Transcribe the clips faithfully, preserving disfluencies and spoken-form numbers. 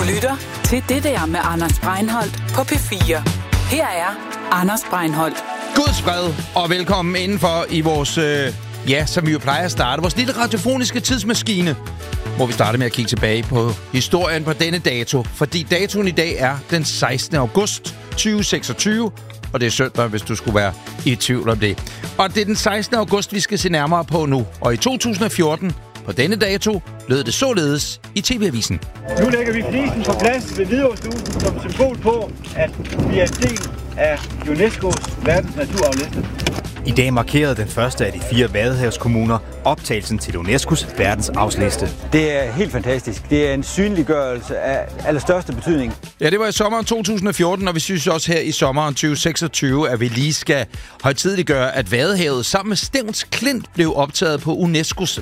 lytter til Det der med Anders Breinholt på P fire. Her er Anders Breinholt. Guds fred og velkommen indenfor i vores, øh, ja, som vi jo plejer at starte, vores lille radiofoniske tidsmaskine, hvor vi starter med at kigge tilbage på historien på denne dato. Fordi datoen i dag er den sekstende august tyve seksogtyve, og det er søndag, hvis du skulle være i tvivl om det. Og det er den sekstende august, vi skal se nærmere på nu. Og i to tusind og fjorten, på denne dato, lød det således i T V-avisen. Nu lægger vi flisen på plads ved Hvidovre som symbol på, at vi er en del af UNESCO's verdens naturarvsliste. I dag markerede den første af de fire vadehavskommuner optagelsen til UNESCO's verdensarvsliste. Det er helt fantastisk. Det er en synliggørelse af allerstørste betydning. Ja, det var i sommeren to tusind og fjorten, og vi synes også her i sommeren tyve seksogtyve, at vi lige skal højtideligøre, at Vadehavet sammen med Stevns Klint blev optaget på UNESCO's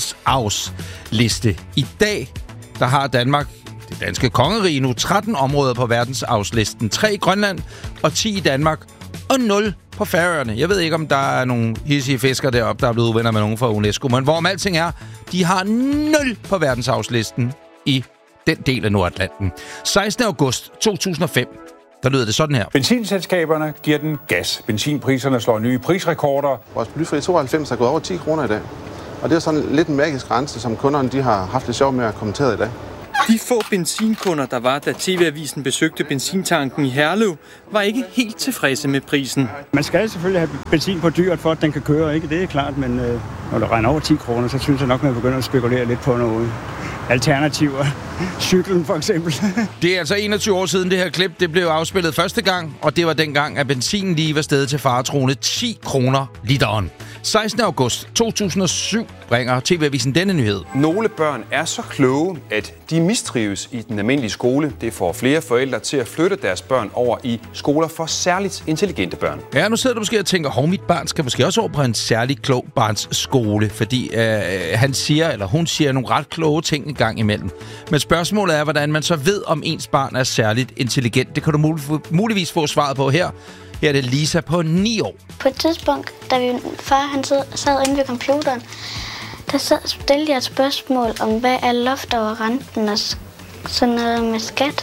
verdensarvsliste. I dag, der har Danmark, det danske kongerige, nu tretten områder på verdensarvslisten. tre i Grønland og ti i Danmark og nul på Færøerne. Jeg ved ikke, om der er nogle hissige fiskere deroppe, der er blevet uvenner med nogen fra UNESCO, men hvorom alting er, de har nul på verdensarvslisten i den del af Nordatlanten. sekstende august to tusind og fem, der lød det sådan her. Benzinselskaberne giver den gas. Benzinpriserne slår nye prisrekorder. Vores blyfri tooghalvfems er gået over ti kroner i dag. Og det er sådan lidt en magisk grænse, som kunderne de har haft det sjovt med at kommentere i dag. De få benzinkunder, der var, da T V-avisen besøgte benzintanken i Herlev, var ikke helt tilfredse med prisen. Man skal selvfølgelig have benzin på dyret, for at den kan køre, ikke? Det er klart, men øh, når det regner over ti kroner, så synes jeg nok, man begynder at spekulere lidt på noget alternativer. Cyklen for eksempel. Det er altså enogtyve år siden det her klip, det blev afspillet første gang, og det var dengang, at benzinen lige var steget til faretroende ti kroner literen. sekstende august to tusind og syv bringer T V-avisen denne nyhed. Nogle børn er så kloge, at de mistrives i den almindelige skole. Det får flere forældre til at flytte deres børn over i skoler for særligt intelligente børn. Ja, nu sidder du måske og tænker, hov, mit barn skal måske også over på en særlig klog barns skole, fordi øh, han siger, eller hun siger nogle ret kloge ting en gang imellem. Men spørgsmålet er, hvordan man så ved, om ens barn er særligt intelligent. Det kan du mul- muligvis få svaret på her. Her er det Lisa på ni år. På et tidspunkt, da vi far han sad, sad inde ved computeren, der sad, stillede jeg et spørgsmål om, hvad er loft over renten og sådan noget med skat.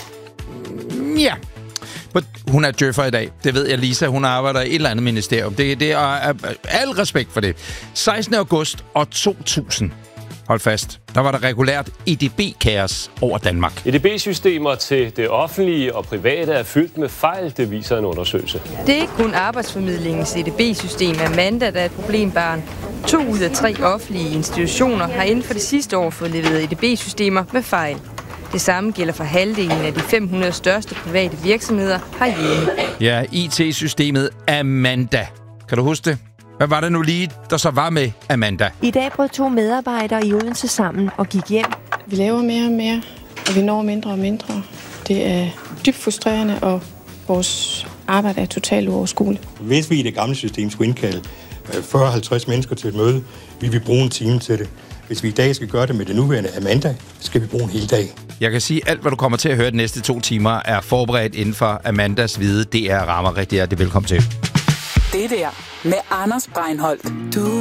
Ja, hun er djøffer i dag. Det ved jeg, Lisa. Hun arbejder i et eller andet ministerium. Det, det er, er al respekt for det. sekstende august og to tusind. Hold fast. Der var der regulært E D B-kaos over Danmark. E D B-systemer til det offentlige og private er fyldt med fejl, det viser en undersøgelse. Det er ikke kun arbejdsformidlingens E D B-system Amanda, der er et problembarn. To ud af tre offentlige institutioner har inden for det sidste år fået leveret E D B-systemer med fejl. Det samme gælder for halvdelen af de fem hundrede største private virksomheder herhjemme. Ja, I T-systemet Amanda. Kan du huske det? Hvad var det nu lige, der så var med Amanda? I dag brød to medarbejdere i Odense sammen og gik hjem. Vi laver mere og mere, og vi når mindre og mindre. Det er dybt frustrerende, og vores arbejde er totalt uoverskueligt. Hvis vi i det gamle system skulle indkalde fyrre til halvtreds mennesker til et møde, vil vi bruge en time til det. Hvis vi i dag skal gøre det med det nuværende Amanda, skal vi bruge en hel dag. Jeg kan sige, at alt, hvad du kommer til at høre de næste to timer, er forberedt inden for Amandas hvide D R-rammer. Rigtig hjertelig velkommen til. Det der med Anders Breinholt. Du